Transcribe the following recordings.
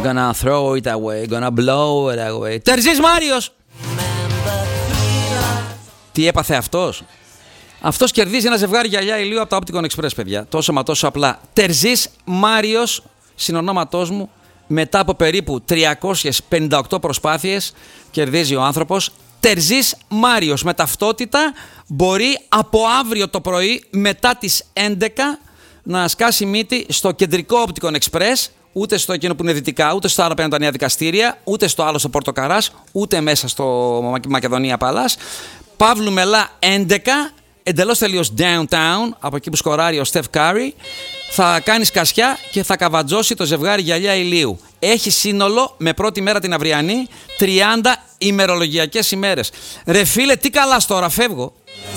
Gonna throw it away, gonna blow it away. Τερζής Μάριος! Τι έπαθε αυτός? Αυτός κερδίζει ένα ζευγάρι γυαλιά ηλίου από τα Opticon Express, παιδιά. Τόσο μα τόσο απλά. Τερζής Μάριος, συνονόματός μου, μετά από περίπου 358 προσπάθειες, κερδίζει ο άνθρωπος. Τερζής Μάριος με ταυτότητα μπορεί από αύριο το πρωί μετά τις 11 να σκάσει μύτη στο κεντρικό Opticon Express, ούτε στο εκείνο που είναι δυτικά, ούτε στο άλλο πέραν τα νέα δικαστήρια, ούτε στο άλλο στο Πορτοκαράς, ούτε μέσα στο Μακεδονία Παλάς. Παύλου Μελά 11, εντελώς τελείως downtown, από εκεί που σκοράρει ο Στεφ Κάρι. Θα κάνει σκασιά και θα καβατζώσει το ζευγάρι γυαλιά ηλίου. Έχει σύνολο, με πρώτη μέρα την αυριανή, 30 ημερολογιακές ημέρες. Ρε φίλε, τι καλά τώρα, φεύγω.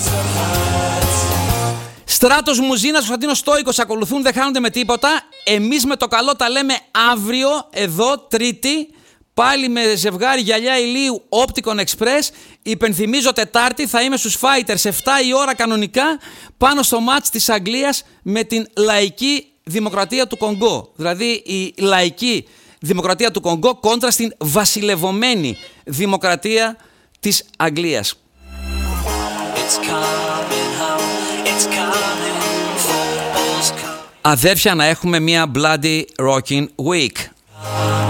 Στράτος Μουζίνας, Κωνσταντίνος Στόικος ακολουθούν, δεν χάνονται με τίποτα. Εμείς με το καλό τα λέμε αύριο, εδώ, Τρίτη, πάλι με ζευγάρι γυαλιά ηλίου Opticon Express. Υπενθυμίζω, Τετάρτη θα είμαι στους Fighters 7 η ώρα κανονικά, πάνω στο μάτς της Αγγλίας με την λαϊκή δημοκρατία του Κονγκό. Δηλαδή η λαϊκή δημοκρατία του Κονγκό κόντρα στην βασιλευωμένη δημοκρατία της Αγγλίας. Αδέρφια, να έχουμε μια bloody rocking week.